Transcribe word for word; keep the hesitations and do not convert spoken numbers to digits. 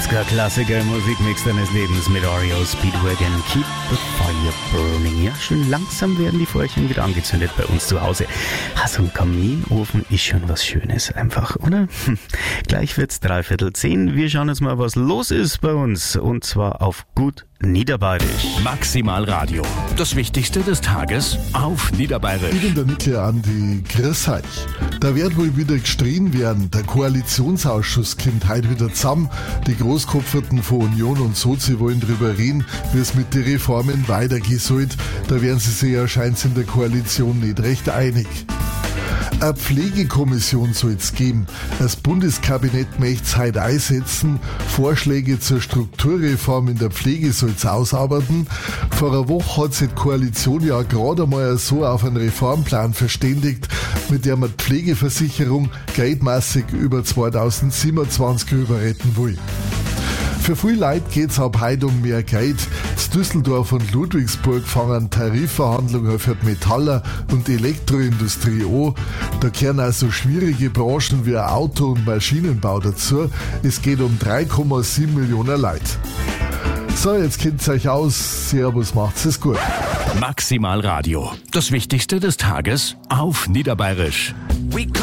achtziger-Klassiker, Musikmix deines Lebens mit R E O Speedwagon, Keep the Fire Burning. Ja, schon langsam werden die Feuerchen wieder angezündet bei uns zu Hause. Ah, so ein Kaminofen ist schon was Schönes einfach, oder? Hm. Gleich wird's dreiviertel zehn. Wir schauen jetzt mal, was los ist bei uns. Und zwar auf gut Niederbayerisch. Maximal Radio. Das Wichtigste des Tages auf Niederbayerisch. Ich bin der Nicke Andi. Grüß euch. Da wird wohl wieder gestritten werden. Der Koalitionsausschuss kommt heute wieder zusammen. Die Großkopferten von Union und Sozi wollen drüber reden, wie es mit den Reformen weitergehen soll. Da werden sie sich ja scheinbar in der Koalition nicht recht einig. Eine Pflegekommission soll es geben. Das Bundeskabinett möchte es heute einsetzen. Vorschläge zur Strukturreform in der Pflege soll es ausarbeiten. Vor einer Woche hat sich die Koalition ja gerade mal so auf einen Reformplan verständigt, mit der man die Pflegeversicherung geldmäßig über zweitausendsiebenundzwanzig rüber retten will. Für viele Leute geht es ab heute um mehr Geld. In Düsseldorf und Ludwigsburg fangen Tarifverhandlungen für die Metaller- und Elektroindustrie an. Da gehören also schwierige Branchen wie Auto- und Maschinenbau dazu. Es geht um drei Komma sieben Millionen Leute. So, jetzt kennt's euch aus. Servus, macht's es gut. Maximal Radio. Das Wichtigste des Tages auf Niederbayerisch.